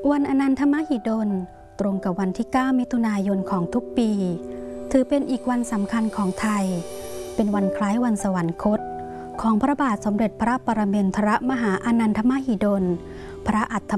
วันอนันทมหิดลตรงกับวันที่ 9 มิถุนายนของทุกปีถือเป็นอีกวันสำคัญของไทยเป็นวันคล้ายวันสวรรคตของพระบาทสมเด็จพระปรมินทรมหาอนันทมหิดลพระอัฏฐ